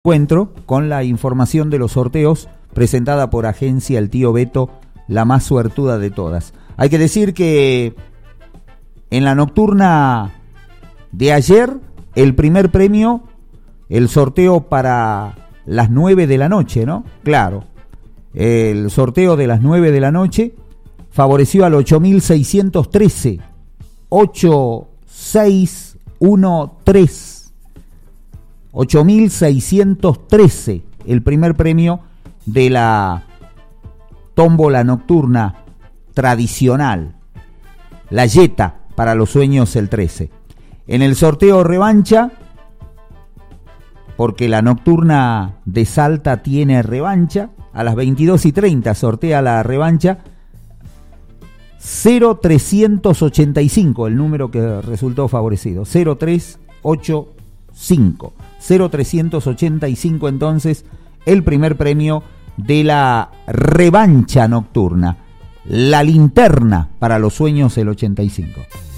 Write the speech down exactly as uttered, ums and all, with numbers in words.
Encuentro con la información de los sorteos presentada por Agencia El Tío Beto, la más suertuda de todas. Hay que decir que en la nocturna de ayer, el primer premio, el sorteo para las nueve de la noche, ¿no? Claro, el sorteo de las nueve de la noche favoreció al ocho mil seiscientos trece, ocho seis uno tres. ocho mil seiscientos trece, el primer premio de la tómbola nocturna tradicional, la Yeta para los sueños el trece. En el sorteo revancha, porque la nocturna de Salta tiene revancha, a las veintidós y treinta sortea la revancha, cero trescientos ochenta y cinco, el número que resultó favorecido, cero tres ocho cinco. cero trescientos ochenta y cinco entonces el primer premio de la revancha nocturna, la linterna para los sueños el ochenta y cinco.